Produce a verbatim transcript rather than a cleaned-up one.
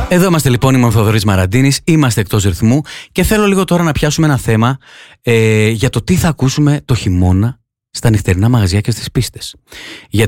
Εδώ είμαστε λοιπόν, είμαι ο Θοδωρής Μαραντίνης, είμαστε εκτός ρυθμού και θέλω λίγο τώρα να πιάσουμε ένα θέμα ε, για το τι θα ακούσουμε το χειμώνα στα νυχτερινά μαγαζιά και στις πίστες.